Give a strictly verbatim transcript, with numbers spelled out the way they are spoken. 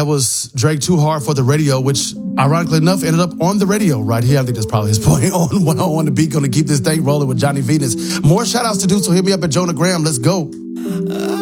that was Drake Too Hard for the Radio, which ironically enough ended up on the radio right here. I think that's probably his point on one on the beat. Going to keep this thing rolling with Johnny Venus. More shout outs to do, so hit me up at Jonah Graham. Let's go.